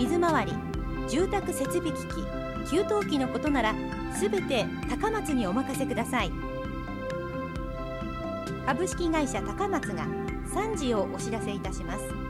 水回り、住宅設備機器、給湯器のことならすべて高松にお任せください。株式会社高松が3時をお知らせいたします。